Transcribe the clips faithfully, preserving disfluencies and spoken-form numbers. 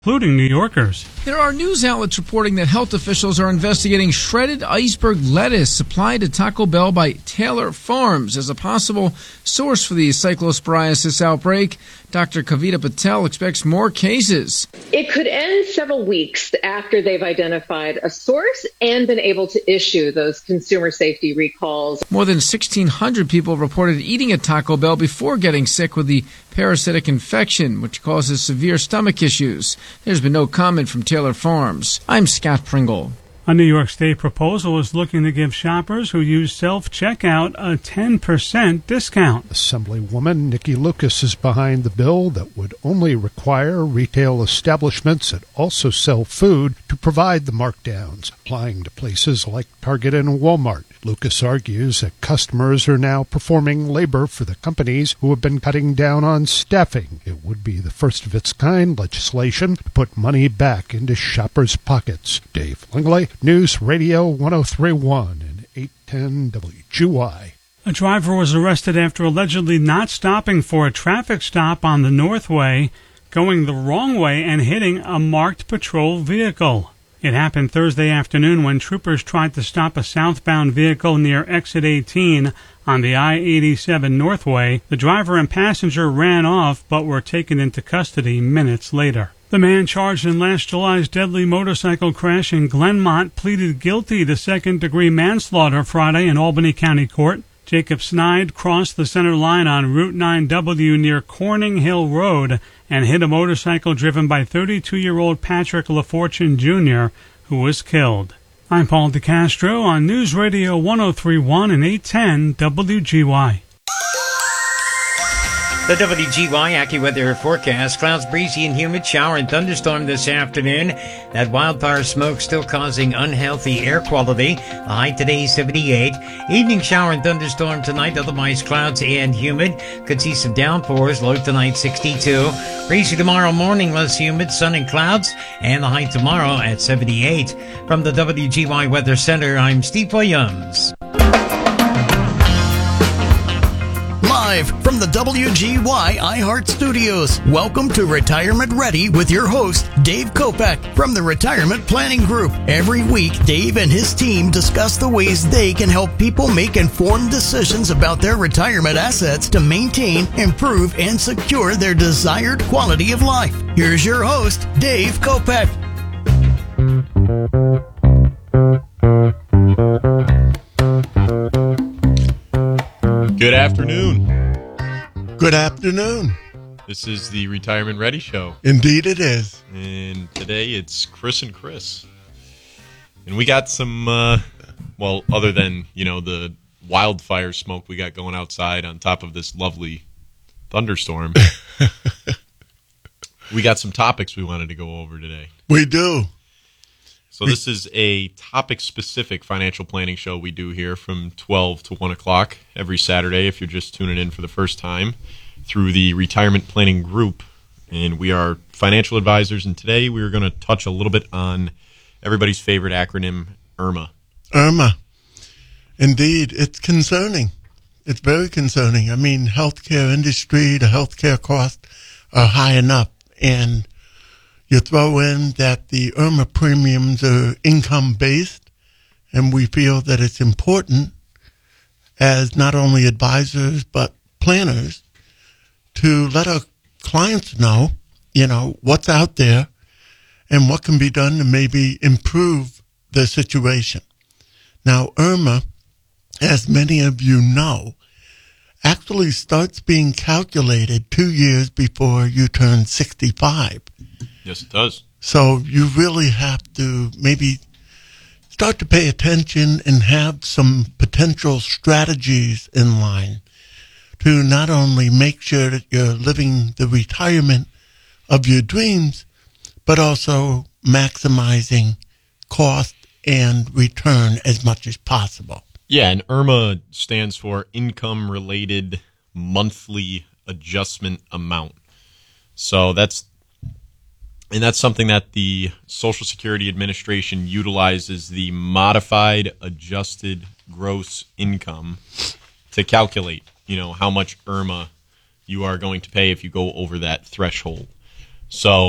including New Yorkers. There are news outlets reporting that health officials are investigating shredded iceberg lettuce supplied to Taco Bell by Taylor Farms as a possible source for the cyclosporiasis outbreak. Doctor Kavita Patel expects more cases. It could end several weeks after they've identified a source and been able to issue those consumer safety recalls. More than sixteen hundred people reported eating at Taco Bell before getting sick with the parasitic infection, which causes severe stomach issues. There's been no comment from Taylor Farms. I'm Scott Pringle. A New York State proposal is looking to give shoppers who use self-checkout a ten percent discount. Assemblywoman Nikki Lucas is behind the bill that would only require retail establishments that also sell food to provide the markdowns, applying to places like Target and Walmart. Lucas argues that customers are now performing labor for the companies who have been cutting down on staffing. It would be the first of its kind legislation to put money back into shoppers' pockets. Dave Langley, News Radio one oh three point one and eight ten W G Y. A driver was arrested after allegedly not stopping for a traffic stop on the Northway, going the wrong way and hitting a marked patrol vehicle. It happened Thursday afternoon when troopers tried to stop a southbound vehicle near Exit eighteen on the I eighty-seven Northway. The driver and passenger ran off but were taken into custody minutes later. The man charged in last July's deadly motorcycle crash in Glenmont pleaded guilty to second-degree manslaughter Friday in Albany County Court. Jacob Snide crossed the center line on Route nine W near Corning Hill Road and hit a motorcycle driven by thirty-two-year-old Patrick LaFortune Junior, who was killed. I'm Paul DeCastro on News Radio one oh three point one and eight ten W G Y. The W G Y AccuWeather forecast: clouds, breezy and humid, shower and thunderstorm this afternoon. That wildfire smoke still causing unhealthy air quality. The high today seventy-eight. Evening shower and thunderstorm tonight, otherwise clouds and humid. Could see some downpours, low tonight sixty-two. Breezy tomorrow morning, less humid, sun and clouds, and the high tomorrow at seventy-eight. From the W G Y Weather Center, I'm Steve Williams. Live from the W G Y iHeart Studios, welcome to Retirement Ready with your host, Dave Kopech from the Retirement Planning Group. Every week, Dave and his team discuss the ways they can help people make informed decisions about their retirement assets to maintain, improve, and secure their desired quality of life. Here's your host, Dave Kopech. Good afternoon. Good afternoon. This is the Retirement Ready Show. Indeed it is. And today it's Chris and Chris. And we got some, uh, well, other than, you know, the wildfire smoke we got going outside on top of this lovely thunderstorm, we got some topics we wanted to go over today. We do. So this is a topic-specific financial planning show we do here from twelve to one o'clock every Saturday, if you're just tuning in for the first time, through the Retirement Planning Group. And we are financial advisors, and today we're going to touch a little bit on everybody's favorite acronym, IRMA. IRMA. Indeed, it's concerning. It's very concerning. I mean, healthcare industry, the healthcare costs are high enough, and you throw in that the IRMA premiums are income-based, and we feel that it's important as not only advisors but planners to let our clients know, you know, what's out there and what can be done to maybe improve the situation. Now, IRMA, as many of you know, actually starts being calculated two years before you turn sixty-five. Yes, it does. So you really have to maybe start to pay attention and have some potential strategies in line to not only make sure that you're living the retirement of your dreams, but also maximizing cost and return as much as possible. Yeah, and IRMA stands for Income-Related Monthly Adjustment Amount. So that's And that's something that the Social Security Administration utilizes, the modified adjusted gross income, to calculate, you know, how much IRMA you are going to pay if you go over that threshold. So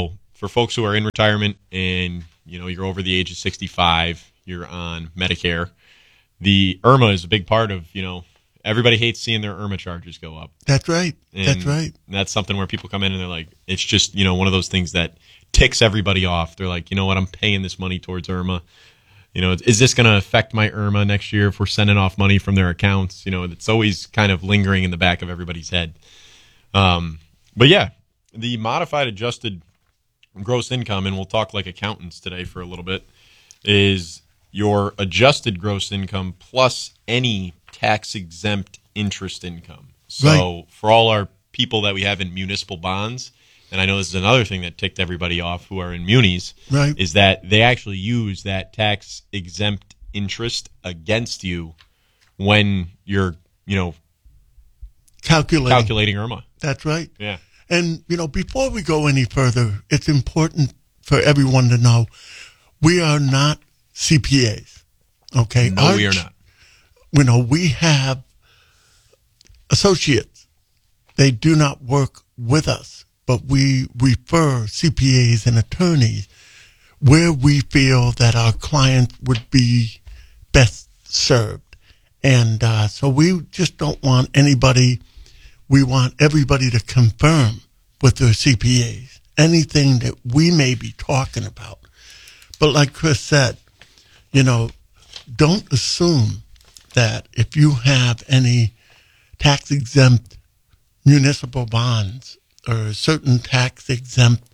for folks who are in retirement and, you know, you're over the age of sixty-five, you're on Medicare, the I R M A is a big part of, you know, everybody hates seeing their I R M A charges go up. That's right. And That's right. That's something where people come in and they're like, it's just, you know, one of those things that ticks everybody off. They're like, you know what, I'm paying this money towards I R M A. You know, is this going to affect my I R M A next year if we're sending off money from their accounts? You know, it's always kind of lingering in the back of everybody's head. Um, but yeah, the modified adjusted gross income, and we'll talk like accountants today for a little bit, is your adjusted gross income plus any tax-exempt interest income. So Right. for all our people that we have in municipal bonds, and I know this is another thing that ticked everybody off who are in munis, Right. is that they actually use that tax-exempt interest against you when you're, you know, Calculating. calculating I R M A. That's right. Yeah. And, you know, before we go any further, it's important for everyone to know we are not C P As. Okay? No, Our we are ch- not. You know, we have associates. They do not work with us, but we refer C P As and attorneys where we feel that our client would be best served. And uh, so we just don't want anybody, we want everybody to confirm with their C P As anything that we may be talking about. But like Chris said, you know, don't assume that if you have any tax-exempt municipal bonds or certain tax-exempt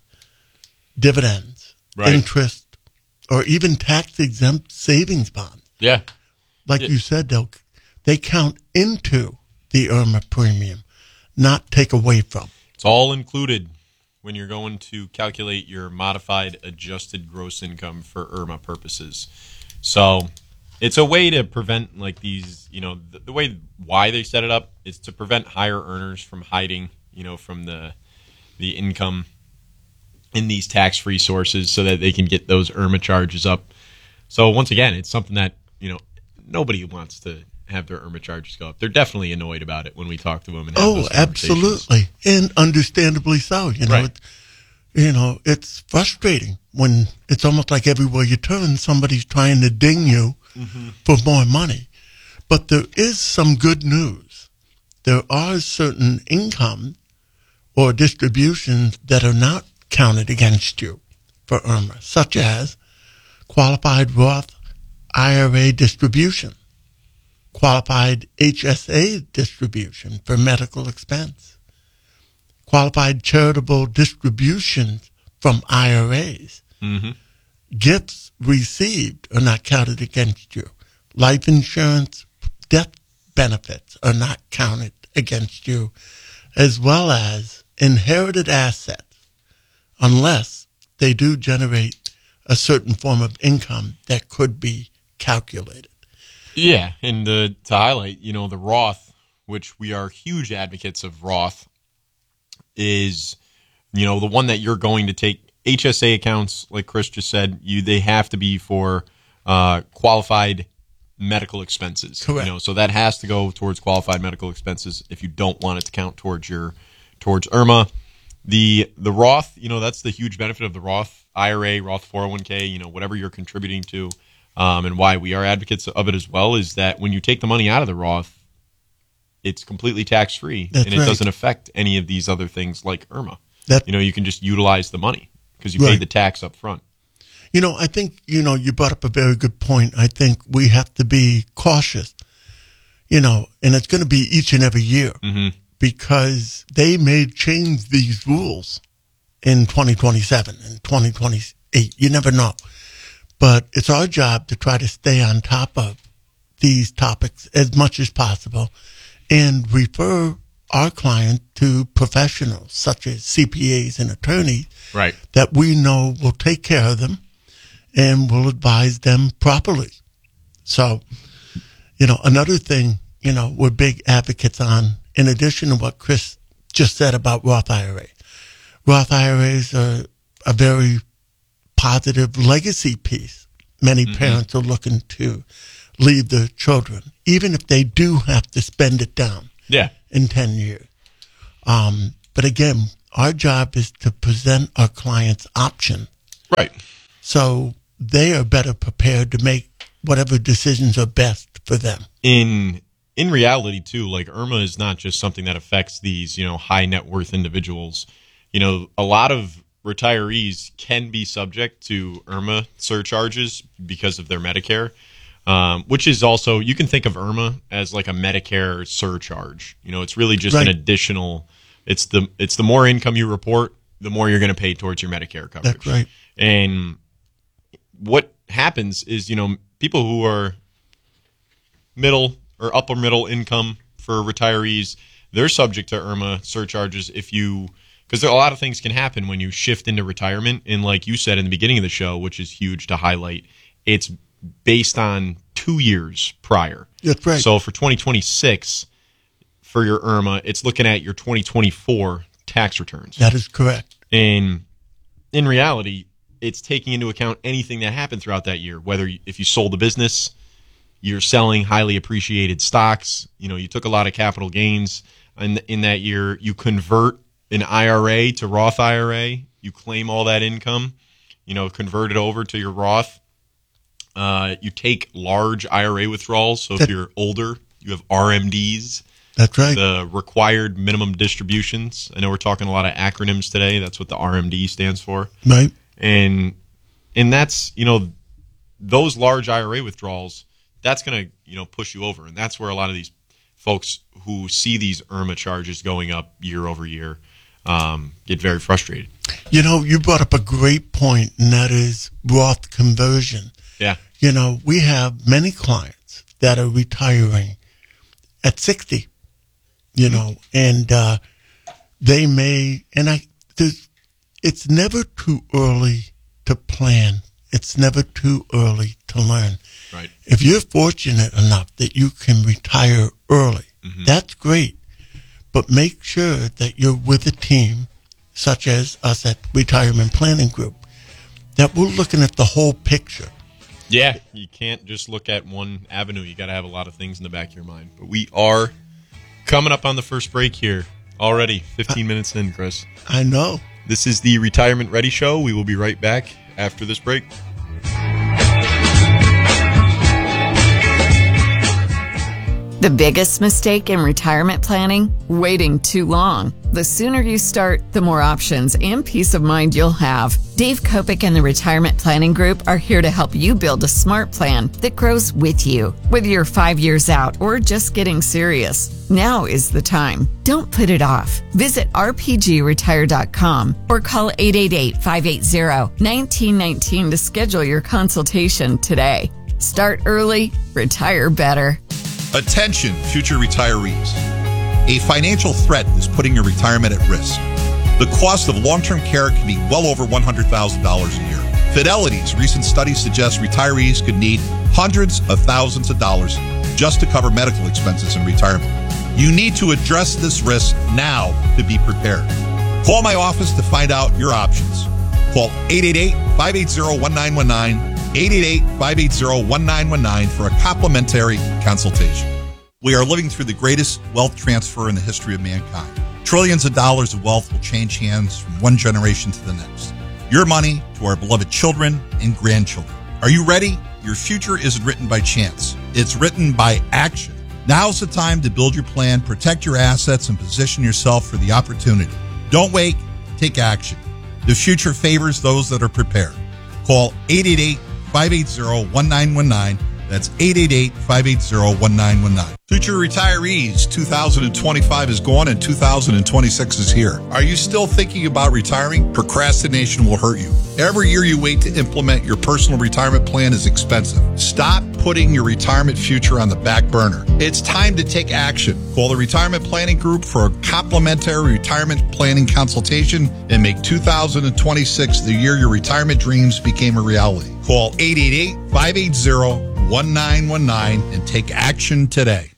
dividends, Right. interest, or even tax-exempt savings bonds, Yeah. like Yeah. you said, they'll, they count into the I R M A premium, not take away from. It's all included when you're going to calculate your modified adjusted gross income for I R M A purposes. So it's a way to prevent like these, you know, the, the way why they set it up is to prevent higher earners from hiding, you know, from the the income in these tax-free sources so that they can get those I R M A charges up. So once again, it's something that, you know, nobody wants to have their I R M A charges go up. They're definitely annoyed about it when we talk to them and have Oh, those conversations. absolutely. And understandably so. You know, Right. it, you know, it's frustrating when it's almost like everywhere you turn, somebody's trying to ding you Mm-hmm. for more money. But there is some good news. There are certain income or distributions that are not counted against you for I R M A, such as qualified Roth I R A distribution, qualified H S A distribution for medical expense, qualified charitable distributions from I R As. Mm-hmm. Gifts received are not counted against you. Life insurance, death benefits are not counted against you, as well as inherited assets, unless they do generate a certain form of income that could be calculated. Yeah, and uh, to highlight, you know, the Roth, which we are huge advocates of Roth, is, you know, the one that you're going to take. H S A accounts, like Chris just said, you they have to be for uh, qualified medical expenses. Correct. You know, so that has to go towards qualified medical expenses if you don't want it to count towards your towards I R M A. The the Roth, you know, that's the huge benefit of the Roth I R A, Roth four oh one k, you know, whatever you're contributing to, um, and why we are advocates of it as well, is that when you take the money out of the Roth, it's completely tax-free, That's and it right. doesn't affect any of these other things like I R M A. That, You know, you can just utilize the money because you Right. paid the tax up front. You know, I think, you know, you brought up a very good point. I think we have to be cautious, you know, and it's going to be each and every year Mm-hmm. because they may change these rules in twenty twenty-seven and twenty twenty-eight. You never know. But it's our job to try to stay on top of these topics as much as possible and refer our client to professionals such as C P As and attorneys Right. that we know will take care of them and will advise them properly. So, you know, another thing, you know, we're big advocates on, in addition to what Chris just said about Roth I R A. Roth I R As are a very positive legacy piece. Many Mm-hmm. parents are looking to leave their children, even if they do have to spend it down Yeah. in ten years. Um, but again, Our job is to present our clients options. Right. So they are better prepared to make whatever decisions are best for them. In in reality, too, like IRMA is not just something that affects these, you know, high net worth individuals. You know, a lot of retirees can be subject to IRMA surcharges because of their Medicare, um, which is also, you can think of IRMA as like a Medicare surcharge. You know, it's really just Right. an additional, it's the it's the more income you report, the more you're going to pay towards your Medicare coverage. That's right. And what happens is, you know, people who are middle or upper middle income for retirees, they're subject to IRMA surcharges if you, because a lot of things can happen when you shift into retirement. And like you said in the beginning of the show, which is huge to highlight, it's based on two years prior. That's right. So for twenty twenty-six, for your IRMA, it's looking at your twenty twenty-four tax returns. That is correct. And in reality, it's taking into account anything that happened throughout that year, whether you, if you sold a business, you're selling highly appreciated stocks, you know, you took a lot of capital gains in, in that year, you convert an I R A to Roth I R A, you claim all that income, you know, convert it over to your Roth. Uh, you take large I R A withdrawals, so if That- you're older, you have R M Ds. That's right. The required minimum distributions. I know we're talking a lot of acronyms today. That's what the R M D stands for. Right. And and that's, you know, those large I R A withdrawals, that's going to, you know, push you over. And that's where a lot of these folks who see these IRMA charges going up year over year um, get very frustrated. You know, you brought up a great point, and that is Roth conversion. Yeah. You know, we have many clients that are retiring at sixty, you know, and uh, they may, and I, there's, it's never too early to plan. It's never too early to learn. Right. If you're fortunate enough that you can retire early, Mm-hmm. that's great. But make sure that you're with a team, such as us at Retirement Planning Group, that we're looking at the whole picture. Yeah. You can't just look at one avenue. You got to have a lot of things in the back of your mind. But we are coming up on the first break here already, fifteen minutes in, Chris. I know. This is the Retirement Ready Show. We will be right back after this break. The biggest mistake in retirement planning? Waiting too long. The sooner you start, the more options and peace of mind you'll have. Dave Kopic and the Retirement Planning Group are here to help you build a smart plan that grows with you. Whether you're five years out or just getting serious, now is the time. Don't put it off. Visit r p g retire dot com or call eight eight eight, five eight zero, one nine one nine to schedule your consultation today. Start early, retire better. Attention, future retirees. A financial threat is putting your retirement at risk. The cost of long-term care can be well over one hundred thousand dollars a year. Fidelity's recent study suggests retirees could need hundreds of thousands of dollars just to cover medical expenses in retirement. You need to address this risk now to be prepared. Call my office to find out your options. Call eight eight eight, five eight zero, one nine one nine, eight eight eight, five eight zero, one nine one nine for a complimentary consultation. We are living through the greatest wealth transfer in the history of mankind. Trillions of dollars of wealth will change hands from one generation to the next. Your money to our beloved children and grandchildren. Are you ready? Your future isn't written by chance. It's written by action. Now's the time to build your plan, protect your assets, and position yourself for the opportunity. Don't wait. Take action. The future favors those that are prepared. Call eight eight eight, five eight zero, one nine one nine. That's eight eight eight, five eight zero, one nine one nine. Future retirees, two thousand twenty-five is gone and two thousand twenty-six is here. Are you still thinking about retiring? Procrastination will hurt you. Every year you wait to implement your personal retirement plan is expensive. Stop putting your retirement future on the back burner. It's time to take action. Call the Retirement Planning Group for a complimentary retirement planning consultation and make two thousand twenty-six the year your retirement dreams became a reality. Call eight eight eight, five eight zero, one nine one nine and take action today.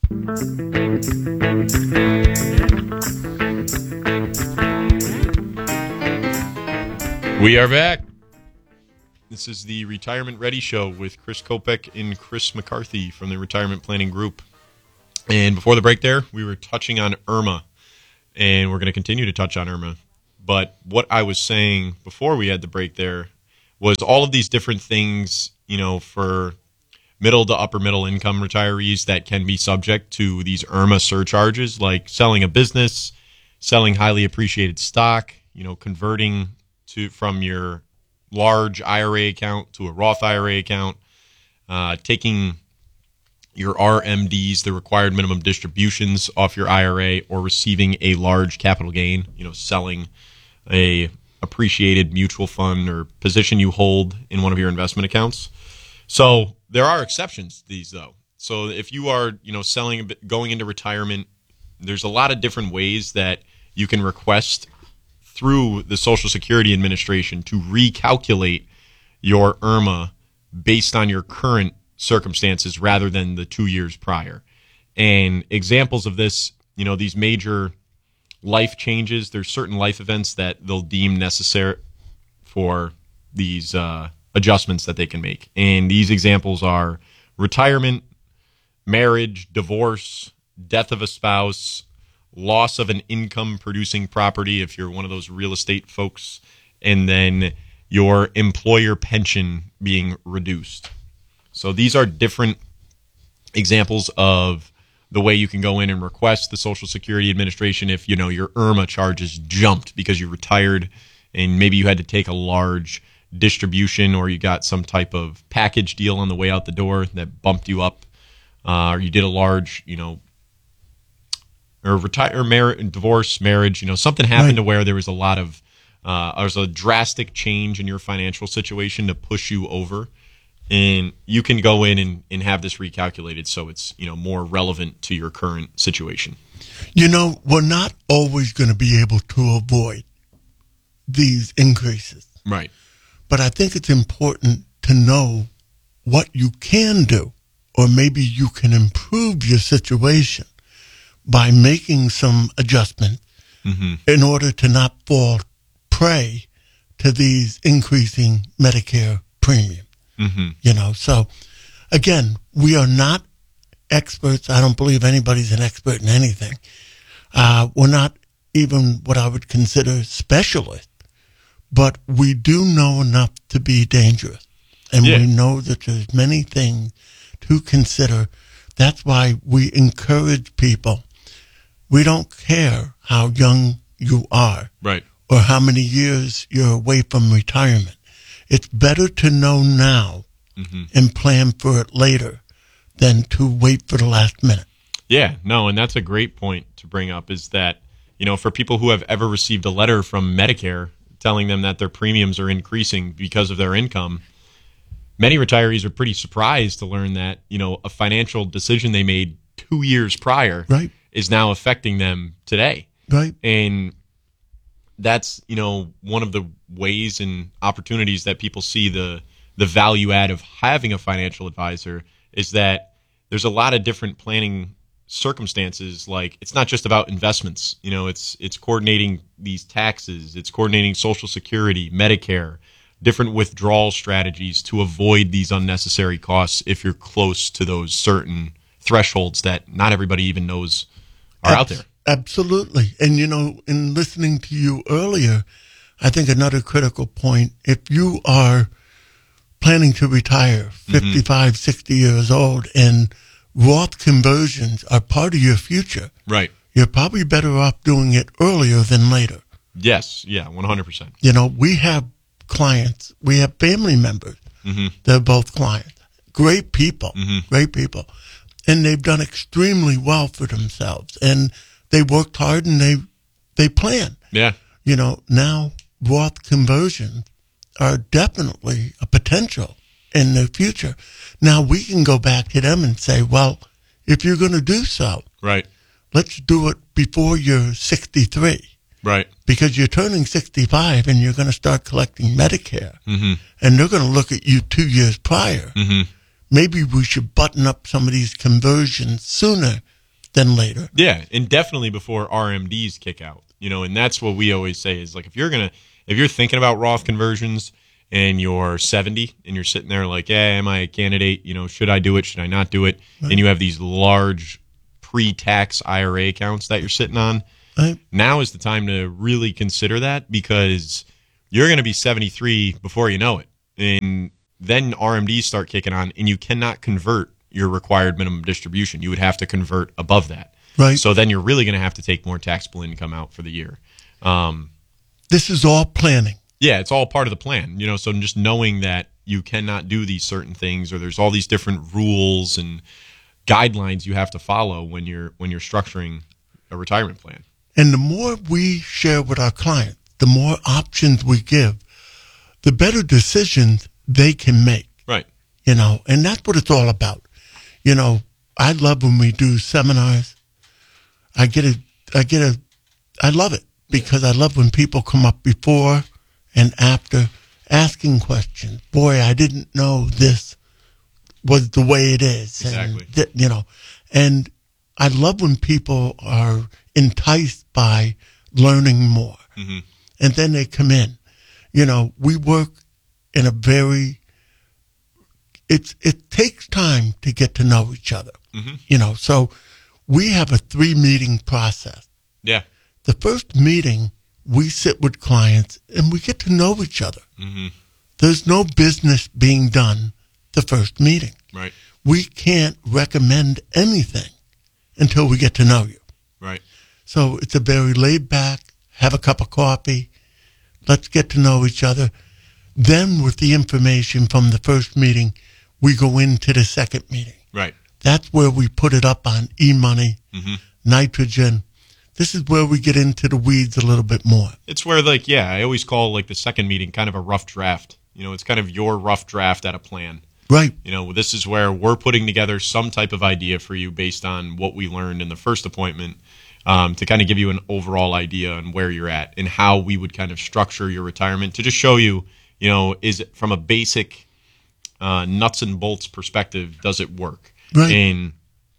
We are back. This is the Retirement Ready Show with Chris Kopic and Chris McCarthy from the Retirement Planning Group. And before the break there, we were touching on IRMA, and we're going to continue to touch on IRMA. But what I was saying before we had the break there was all of these different things, you know, for middle to upper middle income retirees that can be subject to these I R M A surcharges, like selling a business, selling highly appreciated stock, you know, converting to from your large I R A account to a Roth I R A account, uh, taking your R M Ds, the required minimum distributions, off your I R A, or receiving a large capital gain, you know, selling a appreciated mutual fund or position you hold in one of your investment accounts. So there are exceptions to these, though. So if you are, you know, selling, a bit, going into retirement, there's a lot of different ways that you can request through the Social Security Administration to recalculate your I R M A based on your current circumstances rather than the two years prior. And examples of this, you know, these major life changes, there's certain life events that they'll deem necessary for these uh, adjustments that they can make. And these examples are retirement, marriage, divorce, death of a spouse, loss of an income-producing property if you're one of those real estate folks, and then your employer pension being reduced. So these are different examples of the way you can go in and request the Social Security Administration if, you know, your I R M A charges jumped because you retired and maybe you had to take a large distribution, or you got some type of package deal on the way out the door that bumped you up, uh, or you did a large, you know, or retire, mar- divorce, marriage, you know, something happened right. to where there was a lot of, uh, there was a drastic change in your financial situation to push you over. And you can go in and, and have this recalculated so it's, you know, more relevant to your current situation. You know, we're not always going to be able to avoid these increases. Right. But I think it's important to know what you can do, or maybe you can improve your situation by making some adjustments mm-hmm. in order to not fall prey to these increasing Medicare premiums. Mm-hmm. You know, so again, we are not experts. I don't believe anybody's an expert in anything. Uh, we're not even what I would consider specialists, but we do know enough to be dangerous. And yeah. we know that there's many things to consider. That's why we encourage people. We don't care how young you are, right, or how many years you're away from retirement. It's better to know now mm-hmm. and plan for it later than to wait for the last minute. Yeah, no, and that's a great point to bring up, is that, you know, for people who have ever received a letter from Medicare telling them that their premiums are increasing because of their income, many retirees are pretty surprised to learn that, you know, a financial decision they made two years prior right. is now affecting them today. Right. And that's, you know, one of the ways and opportunities that people see the the value add of having a financial advisor is that there's a lot of different planning circumstances. Like, it's not just about investments. You know, it's it's coordinating these taxes, it's coordinating Social Security, Medicare, different withdrawal strategies to avoid these unnecessary costs if you're close to those certain thresholds that not everybody even knows are Abs- out there. Absolutely. And, you know, in listening to you earlier, I think another critical point, if you are planning to retire fifty-five, mm-hmm. sixty years old, and Roth conversions are part of your future, right, you're probably better off doing it earlier than later. Yes, yeah, one hundred percent. You know, we have clients, we have family members, mm-hmm. they're both clients, great people, mm-hmm. great people, and they've done extremely well for themselves, and they worked hard and they they plan. Yeah. You know, now Roth conversions are definitely a potential in the future. Now we can go back to them and say, well, if you're going to do so, right, let's do it before you're sixty-three. Right. Because you're turning sixty-five and you're going to start collecting Medicare. Mm-hmm. And they're going to look at you two years prior. Mm-hmm. Maybe we should button up some of these conversions sooner than later. Yeah, and definitely before R M Ds kick out. You know, and that's what we always say is, like, if you're gonna if you're thinking about Roth conversions and you're seventy and you're sitting there like, yeah, am I a candidate? You know, should I do it? Should I not do it? Right. And you have these large pre-tax I R A accounts that you're sitting on. Right. Now is the time to really consider that, because you're going to be seventy-three before you know it. And then R M Ds start kicking on, and you cannot convert your required minimum distribution. You would have to convert above that. Right. So then you're really going to have to take more taxable income out for the year. Um, this is all planning. Yeah, it's all part of the plan. You know, so just knowing that you cannot do these certain things, or there's all these different rules and guidelines you have to follow when you're when you're structuring a retirement plan. And the more we share with our clients, the more options we give, the better decisions they can make. Right. You know, and that's what it's all about. You know, I love when we do seminars. I get a, I get a, I love it because I love when people come up before and after asking questions. Boy, I didn't know this was the way it is. Exactly. And, th- you know, and I love when people are enticed by learning more. Mm-hmm. And then they come in. You know, we work in a very, it's, it takes time to get to know each other. Mm-hmm. You know, so we have a three meeting process. Yeah. The first meeting, we sit with clients and we get to know each other. Mm-hmm. There's no business being done the first meeting. Right. We can't recommend anything until we get to know you. Right. So it's a very laid back, have a cup of coffee, let's get to know each other. Then with the information from the first meeting, we go into the second meeting. Right. That's where we put it up on e-money, Mm-hmm. nitrogen. This is where we get into the weeds a little bit more. It's where, like, yeah, I always call, like, the second meeting kind of a rough draft. You know, it's kind of your rough draft at a plan. Right. You know, this is where we're putting together some type of idea for you based on what we learned in the first appointment, um, to kind of give you an overall idea on where you're at and how we would kind of structure your retirement, to just show you, you know, is it from a basic uh, nuts and bolts perspective, does it work? Right. And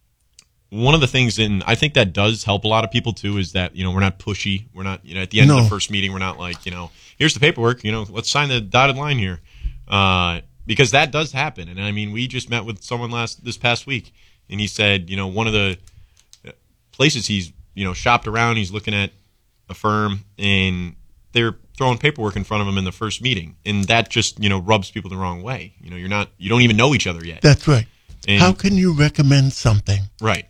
one of the things, and I think that does help a lot of people too, is that, you know, we're not pushy. We're not, you know, at the end No. of the first meeting, we're not like, you know, here's the paperwork, you know, let's sign the dotted line here. Uh, because that does happen. And I mean, we just met with someone last, this past week, and he said, you know, one of the places he's, you know, shopped around, he's looking at a firm, and they're throwing paperwork in front of him in the first meeting. And that just, you know, rubs people the wrong way. You know, you're not, you don't even know each other yet. That's right. And- How can you recommend something? Right.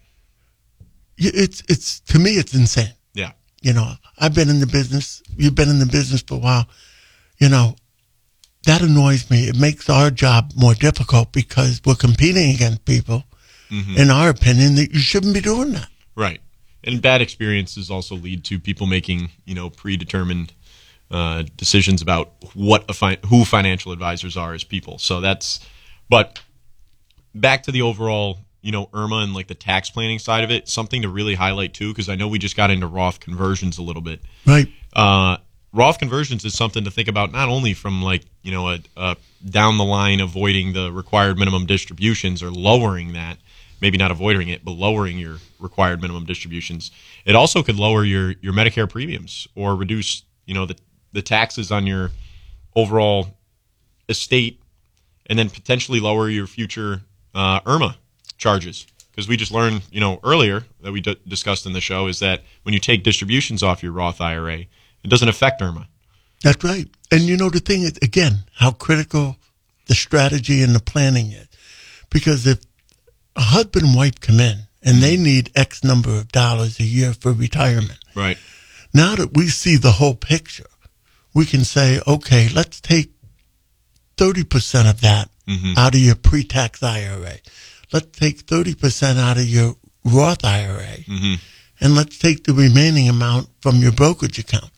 Y- It's, it's, to me, it's insane. Yeah. You know, I've been in the business. You've been in the business for a while. You know, that annoys me. It makes our job more difficult because we're competing against people, Mm-hmm. in our opinion, that you shouldn't be doing that. Right. And bad experiences also lead to people making, you know, predetermined uh, decisions about what a fi- who financial advisors are as people. So that's, but back to the overall, you know, IRMA and like the tax planning side of it, something to really highlight too, because I know we just got into Roth conversions a little bit. Right. Uh, Roth conversions is something to think about, not only from like, you know, a, a down the line avoiding the required minimum distributions or lowering that, maybe not avoiding it, but lowering your required minimum distributions. It also could lower your, your Medicare premiums or reduce, you know, the, the taxes on your overall estate, and then potentially lower your future uh, IRMA charges. Because we just learned, you know, earlier that we d- discussed in the show is that when you take distributions off your Roth I R A, it doesn't affect IRMA. That's right. And you know, the thing is, again, how critical the strategy and the planning is. Because if a husband and wife come in and they need X number of dollars a year for retirement, Right. now that we see the whole picture, we can say, okay, let's take thirty percent of that Mm-hmm. out of your pre-tax I R A. Let's take thirty percent out of your Roth I R A. Mm-hmm. And let's take the remaining amount from your brokerage account.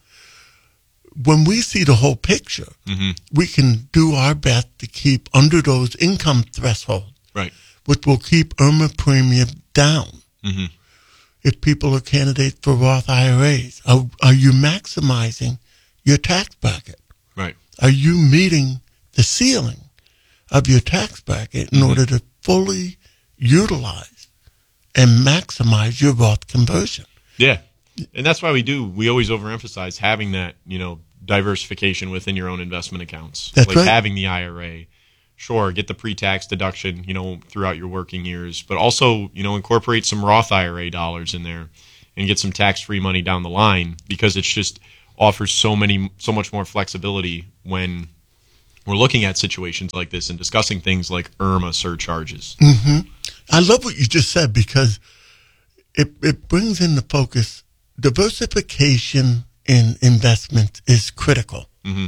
When we see the whole picture, Mm-hmm. we can do our best to keep under those income thresholds, Right. which will keep IRMA premium down. Mm-hmm. If people are candidates for Roth I R As, are, are you maximizing your tax bracket? Right. Are you meeting the ceiling of your tax bracket in Mm-hmm. order to fully utilize and maximize your Roth conversion? Yeah. And that's why we do, we always overemphasize having that, you know, diversification within your own investment accounts. That's like right. having the I R A. Sure, get the pre-tax deduction, you know, throughout your working years, but also, you know, incorporate some Roth I R A dollars in there. and get some tax-free money down the line, because it's just offers so many, so much more flexibility when we're looking at situations like this and discussing things like IRMA surcharges. Mm-hmm. I love what you just said, because it it brings in the focus. Diversification in investment is critical. Mm-hmm.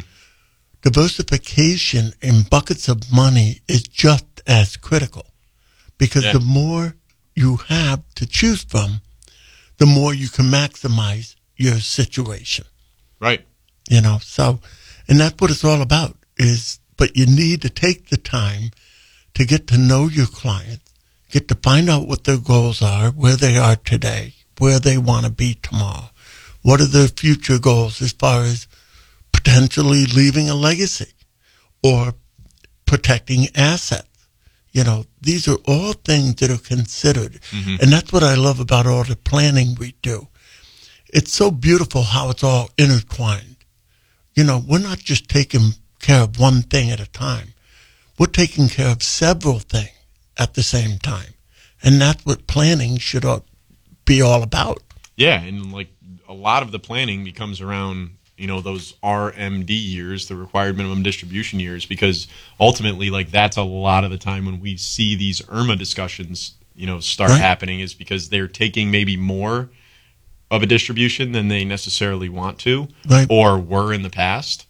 Diversification in buckets of money is just as critical, because Yeah. the more you have to choose from, the more you can maximize your situation. Right. You know, so, and that's what it's all about is, but you need to take the time to get to know your clients, get to find out what their goals are, where they are today, where they want to be tomorrow. What are their future goals as far as potentially leaving a legacy or protecting assets? You know, these are all things that are considered. Mm-hmm. And that's what I love about all the planning we do. It's so beautiful how it's all intertwined. You know, we're not just taking care of one thing at a time. We're taking care of several things at the same time. And that's what planning should all be all about. Yeah, and like a lot of the planning becomes around, you know, those R M D years, the required minimum distribution years, because ultimately, like, that's a lot of the time when we see these IRMA discussions, you know, start Right. happening, is because they're taking maybe more of a distribution than they necessarily want to, Right. or were in the past.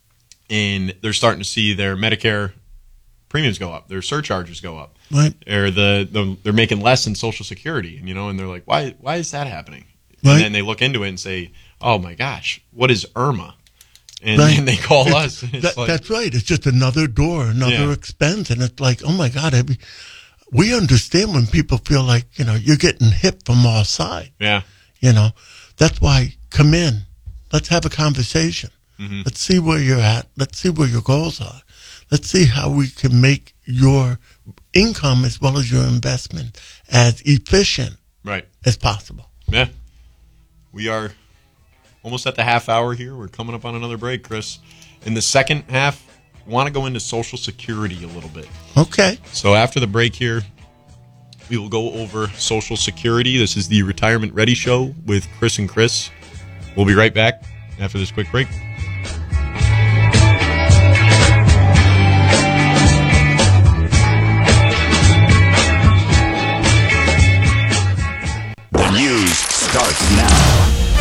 And they're starting to see their Medicare premiums go up, their surcharges go up, Right. or the, the they're making less in Social Security, and you know, and they're like, why why is that happening? Right. And then they look into it and say, oh my gosh, what is IRMA? And Right. then they call It's- us. And it's that- like, that's right. It's just another door, another Yeah. expense. And it's like, oh my God, every, we understand when people feel like, you know, you're getting hit from all sides. yeah, You know, that's why come in. Let's have a conversation. Mhm. Let's see where you're at. Let's see where your goals are. Let's see how we can make your income as well as your investment as efficient right. as possible. Yeah. We are almost at the half hour here. We're coming up on another break, Chris. In the second half, we want to go into Social Security a little bit. Okay. So after the break here, we will go over Social Security. This is the Retirement Ready Show with Chris and Chris. We'll be right back after this quick break. The news starts now.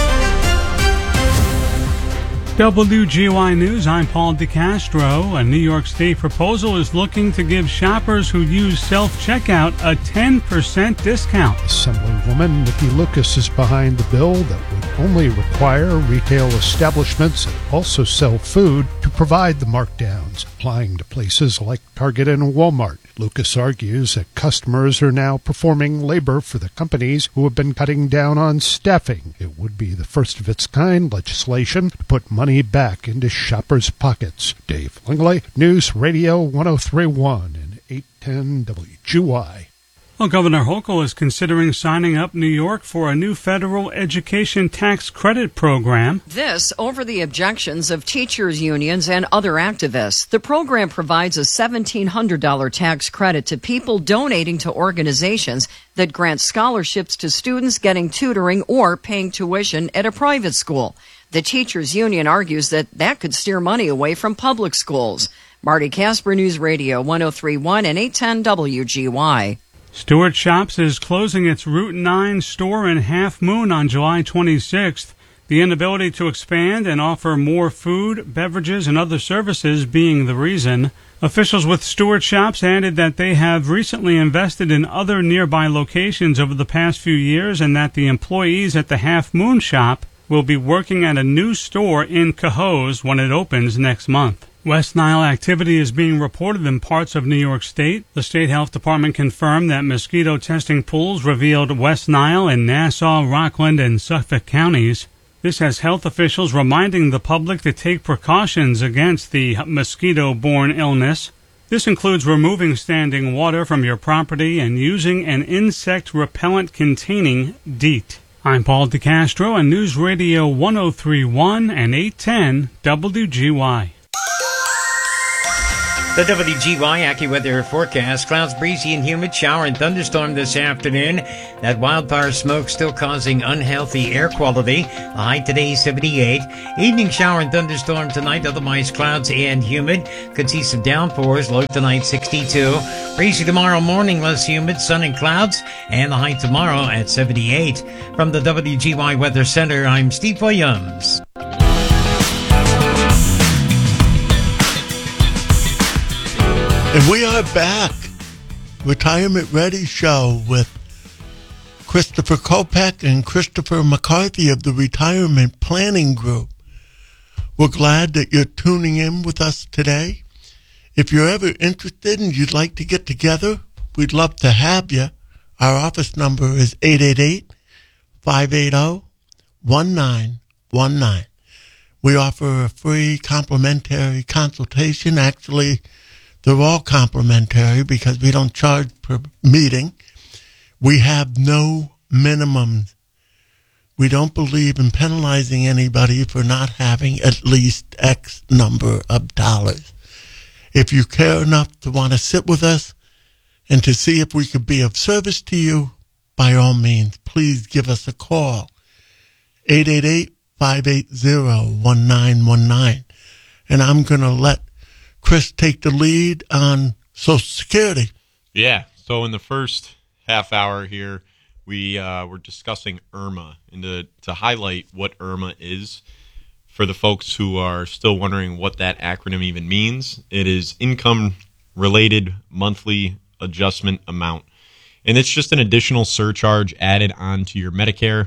W G Y News, I'm Paul DeCastro. A New York State proposal is looking to give shoppers who use self-checkout a ten percent discount. Assemblywoman Nikki Lucas is behind the bill that would only require retail establishments that also sell food to provide the markdowns, applying to places like Target and Walmart. Lucas argues that customers are now performing labor for the companies who have been cutting down on staffing. It would be the first of its kind legislation to put money back into shoppers' pockets. Dave Langley, News Radio one oh three point one and eight ten W G Y. Well, Governor Hochul is considering signing up New York for a new federal education tax credit program. This over the objections of teachers' unions and other activists. The program provides a seventeen hundred dollars tax credit to people donating to organizations that grant scholarships to students getting tutoring or paying tuition at a private school. The teachers' union argues that that could steer money away from public schools. Marty Casper, News Radio one oh three point one and eight ten W G Y. Stewart Shops is closing its Route nine store in Half Moon on July twenty-sixth. The inability to expand and offer more food, beverages, and other services being the reason. Officials with Stewart Shops added that they have recently invested in other nearby locations over the past few years and that the employees at the Half Moon shop will be working at a new store in Cohoes when it opens next month. West Nile activity is being reported in parts of New York State. The State Health Department confirmed that mosquito testing pools revealed West Nile in Nassau, Rockland, and Suffolk counties. This has health officials reminding the public to take precautions against the mosquito-borne illness. This includes removing standing water from your property and using an insect repellent containing DEET. I'm Paul DeCastro on News Radio one oh three point one and eight ten W G Y. The W G Y AccuWeather forecast. Clouds, breezy and humid. Shower and thunderstorm this afternoon. That wildfire smoke still causing unhealthy air quality. The high today seventy-eight. Evening shower and thunderstorm tonight. Otherwise clouds and humid. Could see some downpours. Low tonight sixty-two. Breezy tomorrow morning. Less humid. Sun and clouds. And the high tomorrow at seventy-eight. From the W G Y Weather Center, I'm Steve Williams. And we are back. Retirement Ready Show with Christopher Kopech and Christopher McCarthy of the Retirement Planning Group. We're glad that you're tuning in with us today. If you're ever interested and you'd like to get together, we'd love to have you. Our office number is eight eight eight, five eight zero, one nine one nine. We offer a free complimentary consultation. Actually, they're all complimentary because we don't charge per meeting. We have no minimums. We don't believe in penalizing anybody for not having at least X number of dollars. If you care enough to want to sit with us and to see if we could be of service to you, by all means, please give us a call. eight eight eight, five eight zero, one nine one nine. And I'm going to let Chris take the lead on Social Security. Yeah. So in the first half hour here, we uh, were discussing IRMAA, and to, to highlight what IRMAA is for the folks who are still wondering what that acronym even means. It is Income Related Monthly Adjustment Amount, and it's just an additional surcharge added onto your Medicare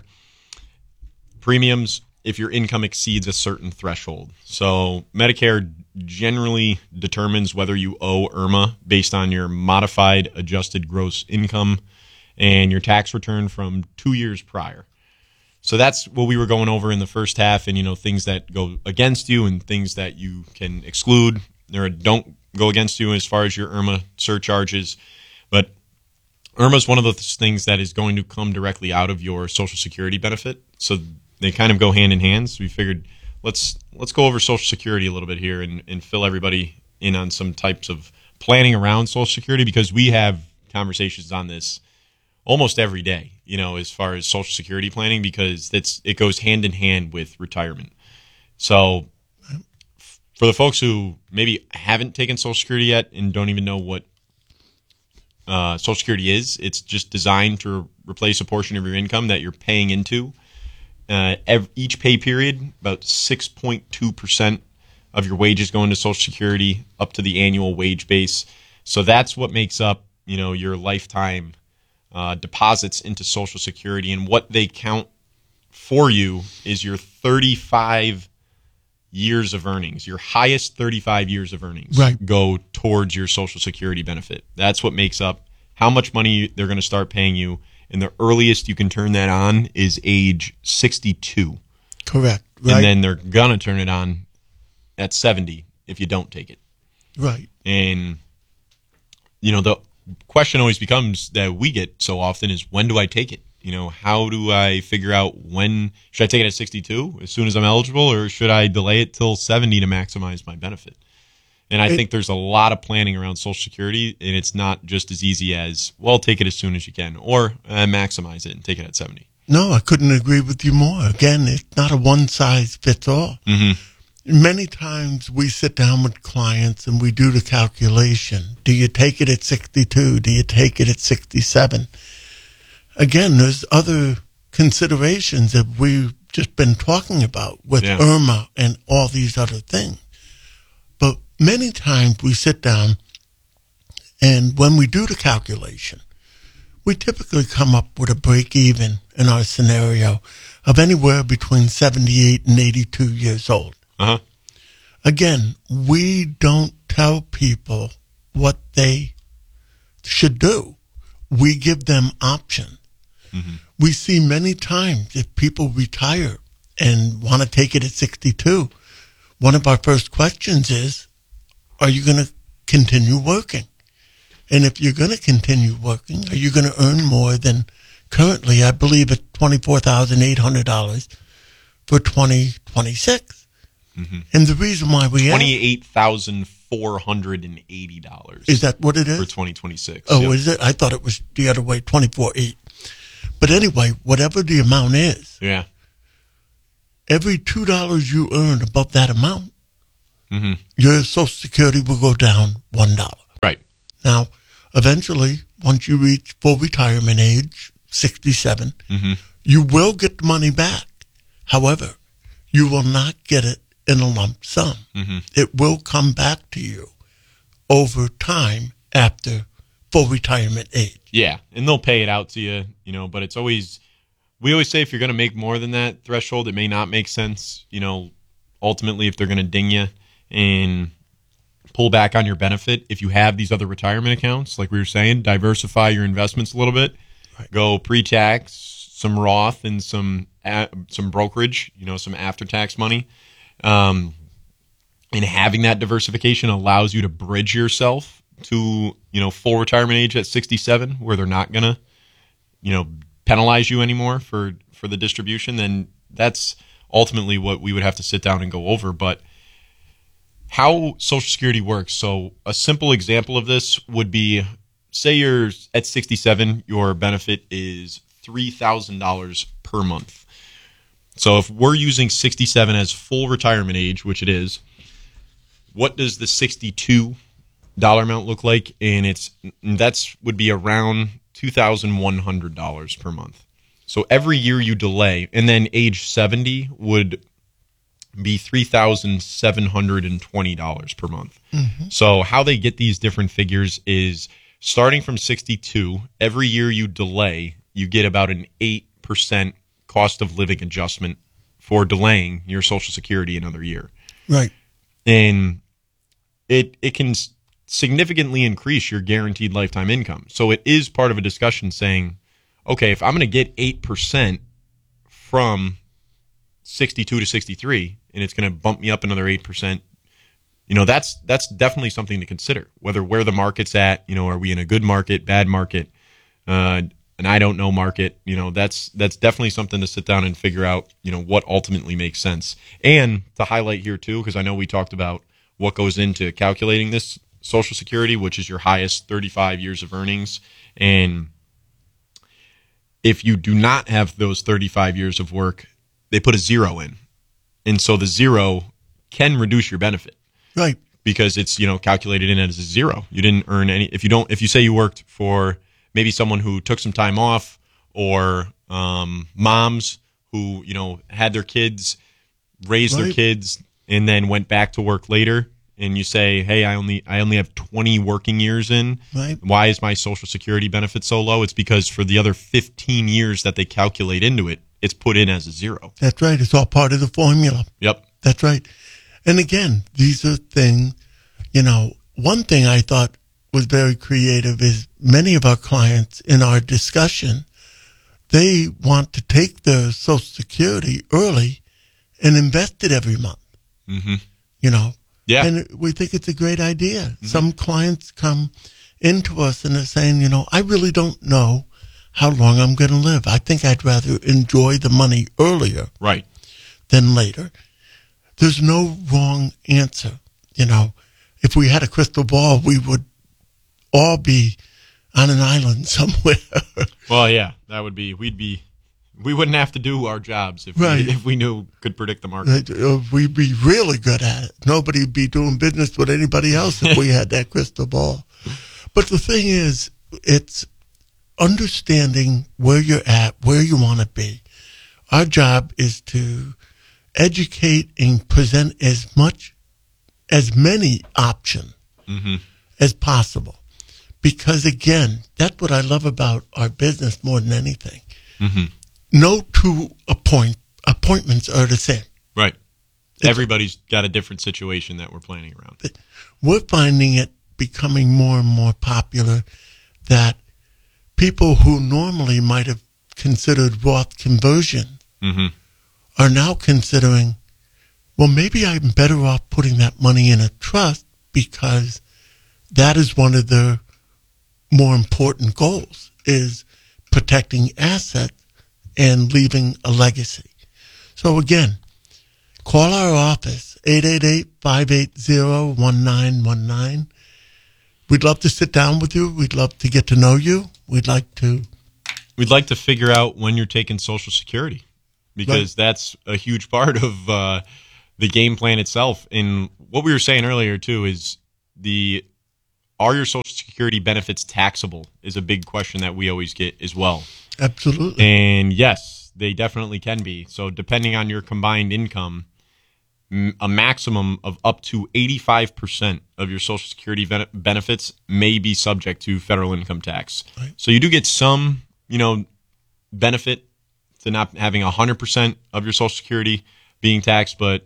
premiums if your income exceeds a certain threshold. So Medicare generally determines whether you owe IRMAA based on your modified adjusted gross income and your tax return from two years prior. So that's what we were going over in the first half, and you know, things that go against you and things that you can exclude or don't go against you as far as your IRMAA surcharges. But IRMAA is one of those things that is going to come directly out of your Social Security benefit. So they kind of go hand in hand. So we figured let's let's go over Social Security a little bit here and, and fill everybody in on some types of planning around Social Security, because we have conversations on this almost every day, you know, as far as Social Security planning, because it's it goes hand in hand with retirement. So for the folks who maybe haven't taken Social Security yet and don't even know what uh, Social Security is, it's just designed to replace a portion of your income that you're paying into. Uh, every, each pay period, about six point two percent of your wages go into Social Security up to the annual wage base. So that's what makes up, you know, your lifetime uh, deposits into Social Security. And what they count for you is your thirty-five years of earnings. Your highest thirty-five years of earnings right. go towards your Social Security benefit. That's what makes up how much money they're going to start paying you. And the earliest you can turn that on is age sixty-two. Correct. Right. And then they're going to turn it on at seventy if you don't take it. Right. And, you know, the question always becomes that we get so often is, when do I take it? You know, how do I figure out when? Should I take it at sixty-two as soon as I'm eligible, or should I delay it till seventy to maximize my benefit? And I it, think there's a lot of planning around Social Security, and it's not just as easy as, well, take it as soon as you can, or uh, maximize it and take it at seventy. No, I couldn't agree with you more. Again, it's not a one-size-fits-all. Mm-hmm. Many times we sit down with clients and we do the calculation. Do you take it at sixty-two? Do you take it at sixty-seven? Again, there's other considerations that we've just been talking about with yeah. IRMAA and all these other things. But many times we sit down, and when we do the calculation, we typically come up with a break even in our scenario of anywhere between seventy-eight and eighty-two years old. Uh-huh. Again, we don't tell people what they should do. We give them options. Mm-hmm. We see many times if people retire and want to take it at sixty-two, one of our first questions is, are you going to continue working? And if you're going to continue working, are you going to earn more than currently, I believe, at twenty-four thousand eight hundred dollars for twenty twenty-six? Mm-hmm. And the reason why we twenty-eight thousand four hundred eighty dollars. Is that what it is? For twenty twenty-six. Oh, yep. Is it? I thought it was the other way, twenty-four eight. But anyway, whatever the amount is, yeah, every two dollars you earn above that amount, mm-hmm. your Social Security will go down one dollar. Right. Now, eventually, once you reach full retirement age, sixty-seven, mm-hmm. you will get the money back. However, you will not get it in a lump sum. Mm-hmm. It will come back to you over time after full retirement age. Yeah, and they'll pay it out to you, you know, but it's always, we always say if you're going to make more than that threshold, it may not make sense, you know, ultimately if they're going to ding you and pull back on your benefit. If you have these other retirement accounts, like we were saying, diversify your investments a little bit, right. Go pre-tax, some Roth and some uh, some brokerage, you know, some after-tax money. Um, and having that diversification allows you to bridge yourself to, you know, full retirement age at sixty-seven, where they're not going to, you know, penalize you anymore for, for the distribution. Then that's ultimately what we would have to sit down and go over. But how Social Security works. So a simple example of this would be, say you're at sixty-seven, your benefit is three thousand dollars per month. So if we're using sixty-seven as full retirement age, which it is, what does the sixty-two dollar amount look like? And it's that's would be around two thousand one hundred dollars per month. So every year you delay, and then age seventy would be three thousand seven hundred twenty dollars per month. Mm-hmm. So how they get these different figures is starting from sixty-two, every year you delay, you get about an eight percent cost of living adjustment for delaying your Social Security another year. Right. And it it can significantly increase your guaranteed lifetime income. So it is part of a discussion saying, okay, if I'm going to get eight percent from sixty-two to sixty-three, and it's going to bump me up another eight percent, you know, that's that's definitely something to consider. Whether where the market's at, you know, are we in a good market, bad market, uh, an I don't know market, you know, that's that's definitely something to sit down and figure out, you know, what ultimately makes sense. And to highlight here too, because I know we talked about what goes into calculating this Social Security, which is your highest thirty-five years of earnings. And if you do not have those thirty-five years of work, they put a zero in. And so the zero can reduce your benefit. Right. Because it's, you know, calculated in as a zero. You didn't earn any. If you don't, if you say you worked for maybe someone who took some time off, or um, moms who, you know, had their kids, raised right. their kids, and then went back to work later, and you say, hey, I only I only have twenty working years in. Right. Why is my Social Security benefit so low? It's because for the other fifteen years that they calculate into it, it's put in as a zero. That's right. It's all part of the formula. Yep. That's right. And again, these are things, you know, one thing I thought was very creative is many of our clients in our discussion, they want to take their Social Security early and invest it every month. Mm-hmm. You know? Yeah. And we think it's a great idea. Mm-hmm. Some clients come into us and they're saying, you know, I really don't know how long I'm going to live. I think I'd rather enjoy the money earlier. Right. Than later. There's no wrong answer. You know, if we had a crystal ball, we would all be on an island somewhere. Well, yeah, that would be, we'd be, we wouldn't have to do our jobs if, right. we, if we knew, could predict the market. We'd be really good at it. Nobody would be doing business with anybody else if we had that crystal ball. But the thing is, it's understanding where you're at, where you want to be. Our job is to educate and present as much, as many options mm-hmm. as possible. Because again, that's what I love about our business more than anything. Mm-hmm. No two appoint, appointments are the same. Right. It's, Everybody's got a different situation that we're planning around. We're finding it becoming more and more popular that people who normally might have considered Roth conversion mm-hmm. are now considering, well, maybe I'm better off putting that money in a trust because that is one of the more important goals, is protecting assets and leaving a legacy. So again, call our office, eight eight eight, five eight zero, one nine one nine. We'd love to sit down with you. We'd love to get to know you. We'd like to... We'd like to figure out when you're taking Social Security, because Right. that's a huge part of uh, the game plan itself. And what we were saying earlier, too, is the are your Social Security benefits taxable is a big question that we always get as well. Absolutely. And yes, they definitely can be. So depending on your combined income, m- a maximum of up to eighty-five percent of your Social Security ben- benefits may be subject to federal income tax. Right. So you do get some, you know, benefit to not having one hundred percent of your Social Security being taxed, but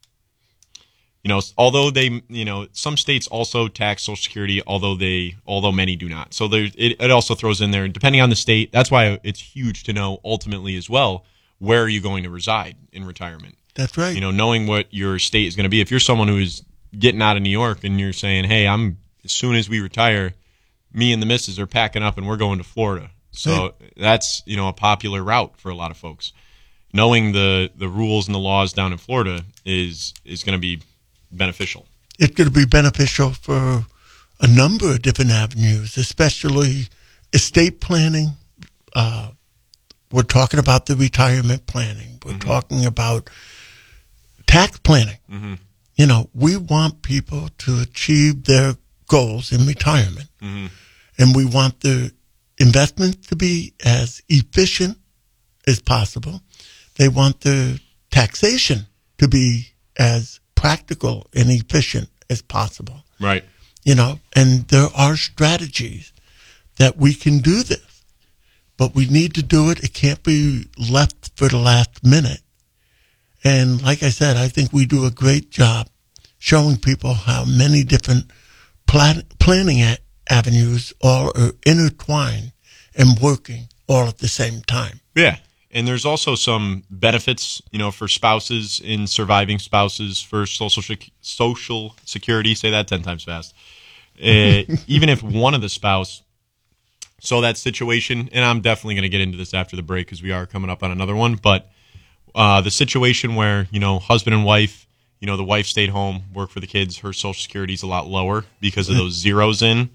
you know, although they, you know, some states also tax Social Security, although they, although many do not. So there, it, it also throws in there, depending on the state. That's why it's huge to know ultimately as well, where are you going to reside in retirement? That's right. You know, knowing what your state is going to be. If you're someone who is getting out of New York and you're saying, hey, I'm as soon as we retire, me and the missus are packing up and we're going to Florida. So that's, you know, a popular route for a lot of folks. Knowing the, the rules and the laws down in Florida is is going to be beneficial. It's going to be beneficial for a number of different avenues, especially estate planning. Uh, we're talking about the retirement planning. We're Mm-hmm. talking about tax planning. Mm-hmm. You know, we want people to achieve their goals in retirement. Mm-hmm. And we want the investments to be as efficient as possible. They want the taxation to be as practical and efficient as possible. Right. You know, and there are strategies that we can do this, but we need to do it. It can't be left for the last minute. And like I said, I think we do a great job showing people how many different plan- planning a- avenues all are intertwined and working all at the same time. Yeah. And there's also some benefits, you know, for spouses and surviving spouses for social sec- social security. Say that ten times fast. Uh, even if one of the spouse, so that situation, and I'm definitely going to get into this after the break because we are coming up on another one, but uh, the situation where, you know, husband and wife, you know, the wife stayed home, worked for the kids, her social security is a lot lower because of those zeros in.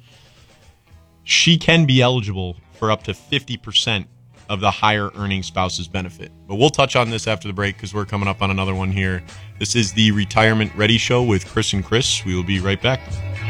She can be eligible for up to fifty percent of the higher earning spouse's benefit. But we'll touch on this after the break because we're coming up on another one here. This is the Retirement Ready Show with Chris and Chris. We will be right back.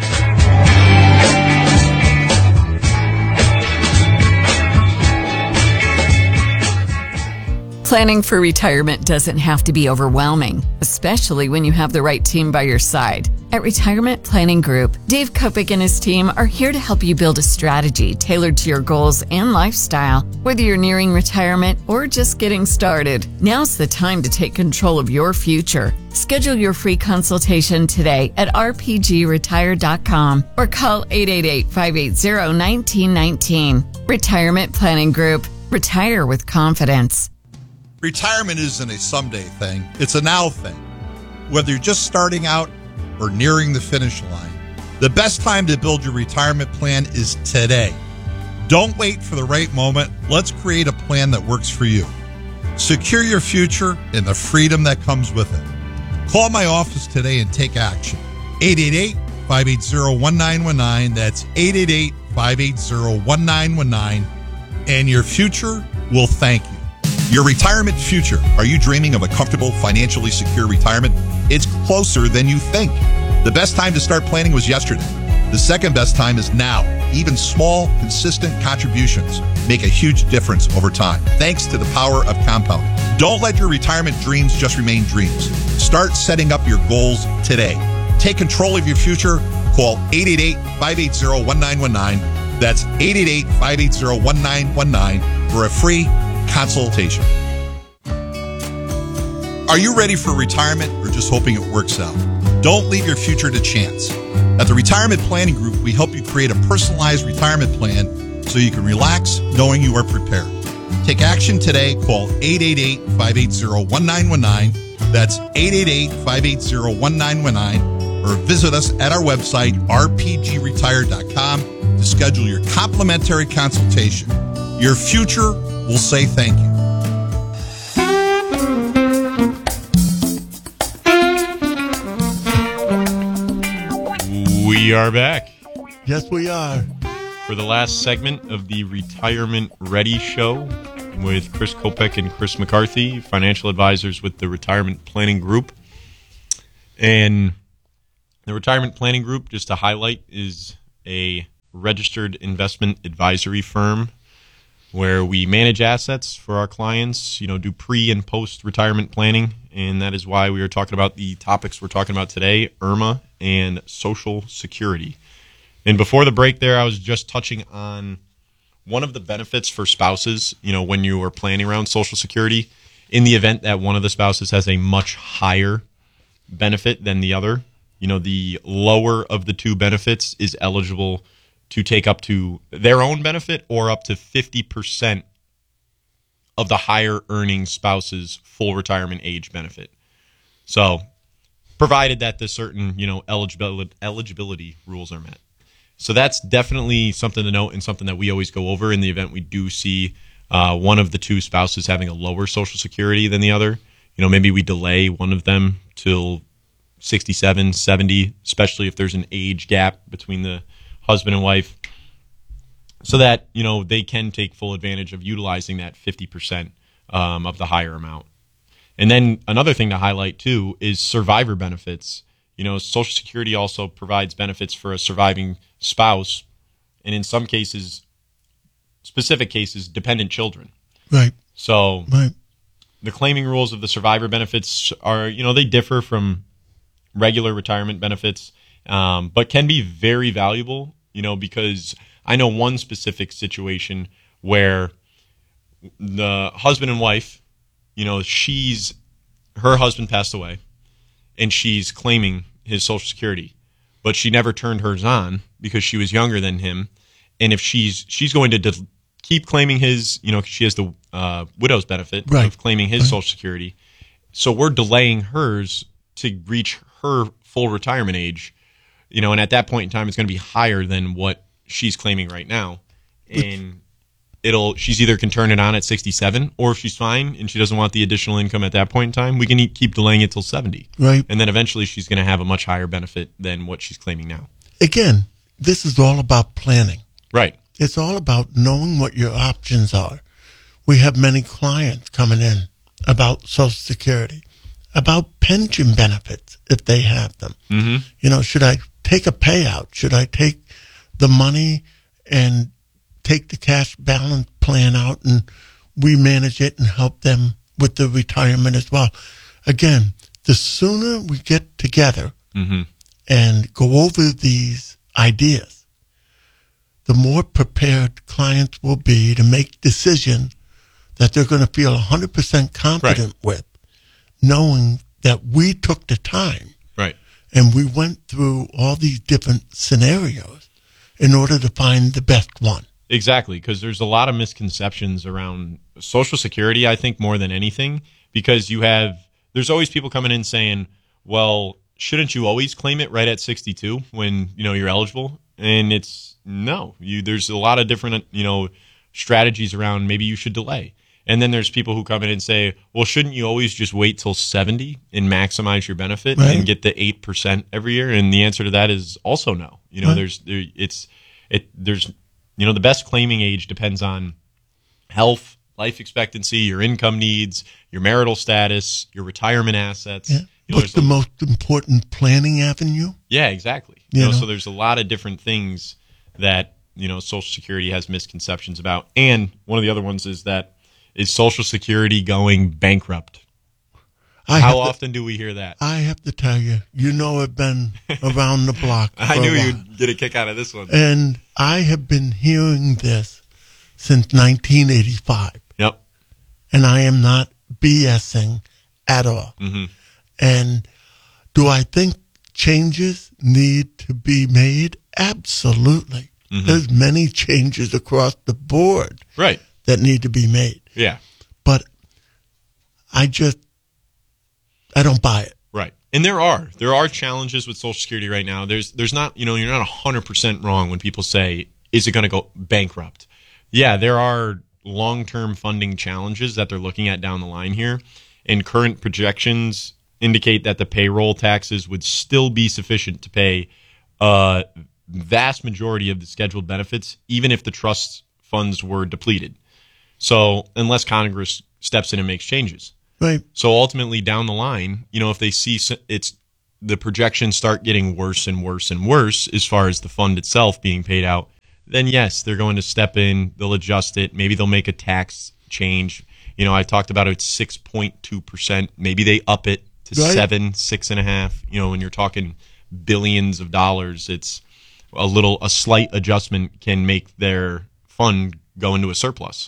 Planning for retirement doesn't have to be overwhelming, especially when you have the right team by your side. At Retirement Planning Group, Dave Kopic and his team are here to help you build a strategy tailored to your goals and lifestyle. Whether you're nearing retirement or just getting started, now's the time to take control of your future. Schedule your free consultation today at r p g retire dot com or call eight eight eight, five eight zero, one nine one nine. Retirement Planning Group. Retire with confidence. Retirement isn't a someday thing, it's a now thing. Whether you're just starting out or nearing the finish line, the best time to build your retirement plan is today. Don't wait for the right moment. Let's create a plan that works for you. Secure your future and the freedom that comes with it. Call my office today and take action. eight eight eight, five eight zero, one nine one nine. That's eight eight eight, five eight zero, one nine one nine. And your future will thank you. Your retirement future. Are you dreaming of a comfortable, financially secure retirement? It's closer than you think. The best time to start planning was yesterday. The second best time is now. Even small, consistent contributions make a huge difference over time, thanks to the power of compounding. Don't let your retirement dreams just remain dreams. Start setting up your goals today. Take control of your future. Call eight eight eight, five eight zero, one nine one nine. That's eight eight eight, five eight zero, one nine one nine for a free consultation. Are you ready for retirement or just hoping it works out? Don't leave your future to chance. At the Retirement Planning Group, we help you create a personalized retirement plan so you can relax knowing you are prepared. Take action today. Call eight eight eight, five eight zero, one nine one nine. That's eight eight eight, five eight zero, one nine one nine. Or visit us at our website, r p g retire dot com, to schedule your complimentary consultation. Your future will say thank you. We are back. Yes, we are. For the last segment of the Retirement Ready Show with Chris Kopek and Chris McCarthy, financial advisors with the Retirement Planning Group. And the Retirement Planning Group, just to highlight, is a registered investment advisory firm where we manage assets for our clients, you know, do pre and post retirement planning. And that is why we are talking about the topics we're talking about today, I R M A and Social Security. And before the break there, I was just touching on one of the benefits for spouses, you know, when you are planning around Social Security, in the event that one of the spouses has a much higher benefit than the other. You know, the lower of the two benefits is eligible to take up to their own benefit or up to fifty percent of the higher earning spouse's full retirement age benefit. So, provided that the certain, you know, eligibility, eligibility rules are met. So that's definitely something to note and something that we always go over in the event we do see uh, one of the two spouses having a lower Social Security than the other. You know, maybe we delay one of them till sixty-seven, seventy, especially if there's an age gap between the husband and wife, so that, you know, they can take full advantage of utilizing that fifty percent um, of the higher amount. And then another thing to highlight, too, is survivor benefits. You know, Social Security also provides benefits for a surviving spouse, and in some cases, specific cases, dependent children. Right. So right. The claiming rules of the survivor benefits are, you know, they differ from regular retirement benefits, um, but can be very valuable, you know, because I know one specific situation where the husband and wife, you know, she's, her husband passed away and she's claiming his Social Security, but she never turned hers on because she was younger than him. And if she's, she's going to de- keep claiming his, you know, she has the uh, widow's benefit right. of claiming his right. Social Security. So we're delaying hers to reach her full retirement age, you know, and at that point in time, it's going to be higher than what she's claiming right now. And it'll, she's either can turn it on at sixty-seven, or if she's fine and she doesn't want the additional income at that point in time, we can keep delaying it till seventy. Right. And then eventually she's going to have a much higher benefit than what she's claiming now. Again, this is all about planning. Right. It's all about knowing what your options are. We have many clients coming in about Social Security, about pension benefits if they have them. Mm-hmm. You know, should I take a payout? Should I take the money and take the cash balance plan out and we manage it and help them with the retirement as well? Again, the sooner we get together mm-hmm. and go over these ideas, the more prepared clients will be to make decisions that they're going to feel one hundred percent confident right. with, knowing that we took the time right. and we went through all these different scenarios in order to find the best one. Exactly, because there's a lot of misconceptions around Social Security, I think, more than anything, because you have, there's always people coming in saying, well, shouldn't you always claim it right at sixty-two when, you know, you're eligible? And it's, no, you, there's a lot of different, you know, strategies around maybe you should delay. And then there's people who come in and say, well, shouldn't you always just wait till seventy and maximize your benefit right. and get the eight percent every year? And the answer to that is also no. You know, right. there's, there, it's, it, there's, you know, the best claiming age depends on health, life expectancy, your income needs, your marital status, your retirement assets. Yeah. You know, what's the a, most important planning avenue? Yeah, exactly. You, you know, know, so there's a lot of different things that, you know, Social Security has misconceptions about. And one of the other ones is that, is Social Security going bankrupt? I How to, often do we hear that? I have to tell you, you know, I've been around the block. I knew you'd get a kick out of this one. And I have been hearing this since nineteen eighty-five. Yep. And I am not BSing at all. Mm-hmm. And do I think changes need to be made? Absolutely. Mm-hmm. There's many changes across the board. Right. That need to be made. Yeah. But I just, I don't buy it. Right. And there are. There are challenges with Social Security right now. There's there's not, you know, you're not one hundred percent wrong when people say, is it going to go bankrupt? Yeah, there are long-term funding challenges that they're looking at down the line here. And current projections indicate that the payroll taxes would still be sufficient to pay a vast majority of the scheduled benefits, even if the trust funds were depleted. So unless Congress steps in and makes changes. Right. So ultimately down the line, you know, if they see it's the projections start getting worse and worse and worse as far as the fund itself being paid out, then yes, they're going to step in, they'll adjust it, maybe they'll make a tax change. You know, I talked about it, six point two percent. Maybe they up it to right. seven, six and a half. You know, when you're talking billions of dollars, it's a little, a slight adjustment can make their fund go into a surplus.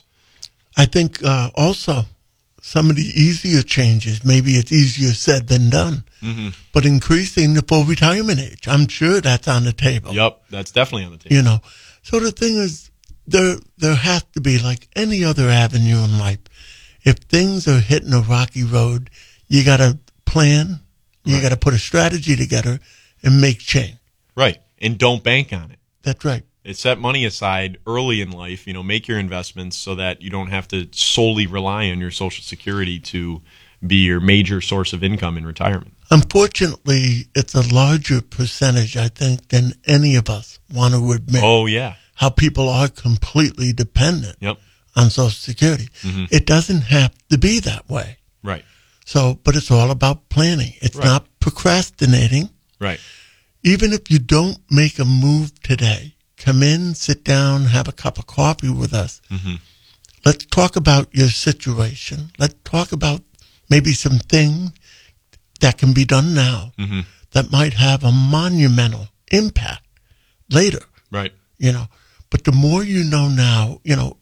I think uh, also some of the easier changes, maybe it's easier said than done, mm-hmm. but increasing the full retirement age. I'm sure that's on the table. Yep, that's definitely on the table. You know, so the thing is, there there has to be, like any other avenue in life, if things are hitting a rocky road, you got to plan, you right. got to put a strategy together and make change. Right, and don't bank on it. That's right. It's set money aside early in life, you know, make your investments so that you don't have to solely rely on your Social Security to be your major source of income in retirement. Unfortunately, it's a larger percentage, I think, than any of us want to admit. Oh, yeah. How people are completely dependent yep. on Social Security. Mm-hmm. It doesn't have to be that way. Right. So, but it's all about planning. It's right. not procrastinating. Right. Even if you don't make a move today, come in, sit down, have a cup of coffee with us. Mm-hmm. Let's talk about your situation. Let's talk about maybe some things that can be done now mm-hmm. that might have a monumental impact later. Right. You know, but the more you know now, you know,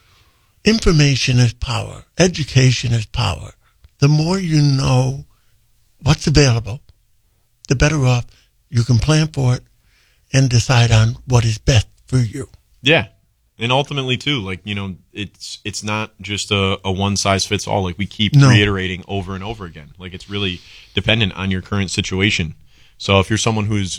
information is power. Education is power. The more you know what's available, the better off you can plan for it and decide on what is best for you. Yeah. And ultimately, too, like, you know, it's it's not just a, a one-size-fits-all. Like, we keep no. reiterating over and over again. Like, it's really dependent on your current situation. So if you're someone who's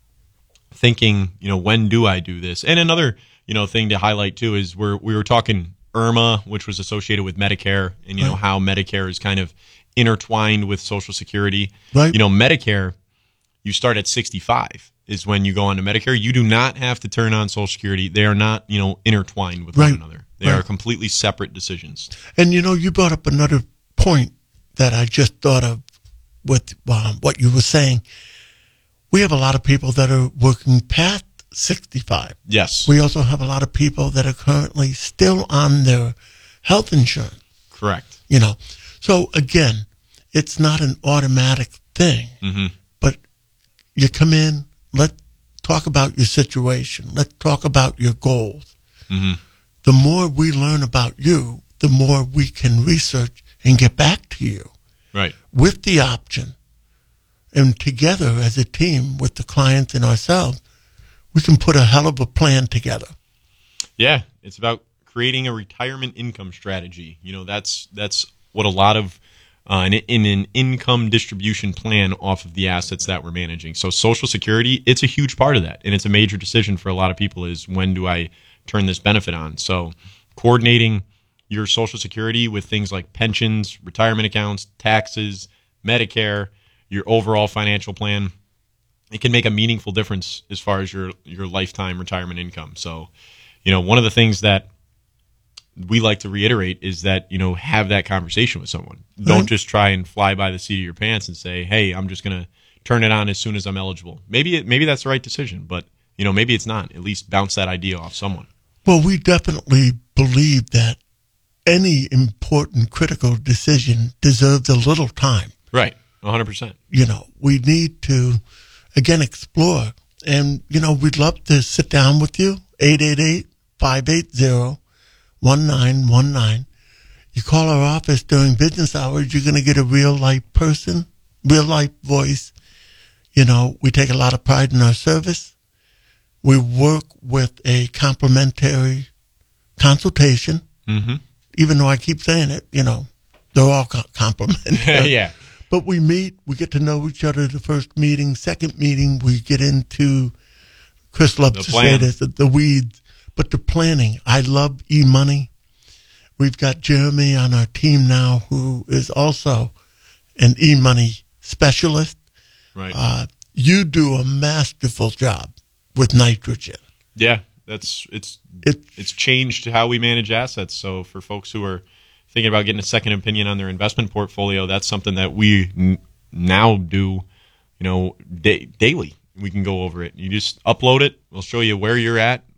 thinking, you know, when do I do this? And another, you know, thing to highlight, too, is we're, we were talking IRMAA, which was associated with Medicare, and, you right. know, how Medicare is kind of intertwined with Social Security. Right. You know, Medicare, you start at sixty-five. Is when you go on to Medicare. You do not have to turn on Social Security. They are not, you know, intertwined with right. one another. They right. are completely separate decisions. And, you know, you brought up another point that I just thought of with um, what you were saying. We have a lot of people that are working past sixty-five. Yes. We also have a lot of people that are currently still on their health insurance. Correct. You know, so again, it's not an automatic thing, mm-hmm. but you come in, let's talk about your situation. Let's talk about your goals. Mm-hmm. The more we learn about you, the more we can research and get back to you. Right. With the option. And together as a team with the clients and ourselves, we can put a hell of a plan together. Yeah. It's about creating a retirement income strategy. You know, that's that's what a lot of Uh, in, in an income distribution plan off of the assets that we're managing. So Social Security, it's a huge part of that. And it's a major decision for a lot of people is when do I turn this benefit on? So coordinating your Social Security with things like pensions, retirement accounts, taxes, Medicare, your overall financial plan, it can make a meaningful difference as far as your, your lifetime retirement income. So, you know, one of the things that we like to reiterate is that, you know, have that conversation with someone. Don't right. just try and fly by the seat of your pants and say, hey, I'm just going to turn it on as soon as I'm eligible. Maybe it, maybe that's the right decision, but, you know, maybe it's not. At least bounce that idea off someone. Well, we definitely believe that any important critical decision deserves a little time. Right. one hundred percent. You know, we need to, again, explore. And, you know, we'd love to sit down with you. eight eight eight, five eight zero, one nine one nine. You call our office during business hours, you're going to get a real-life person, real-life voice. You know, we take a lot of pride in our service. We work with a complimentary consultation. Mm-hmm. Even though I keep saying it, you know, they're all co- complimentary. Yeah. But we meet, we get to know each other the first meeting. Second meeting, we get into, Chris loves The to plan. say this, the, the weeds. But the planning, I love e-money. We've got Jeremy on our team now who is also an e-money specialist. Right. Uh, you do a masterful job with nitrogen. Yeah, that's it's it, it's changed how we manage assets. So for folks who are thinking about getting a second opinion on their investment portfolio, that's something that we n- now do, you know, da- daily. We can go over it. You just upload it. We'll show you where you're at,